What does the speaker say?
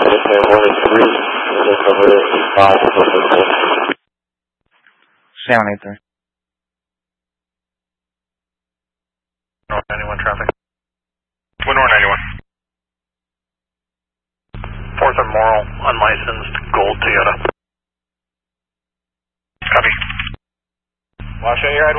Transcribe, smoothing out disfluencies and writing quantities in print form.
783. North 91 traffic. What North 91? 4th and Moral, unlicensed, gold Toyota. Copy. Watch out, you're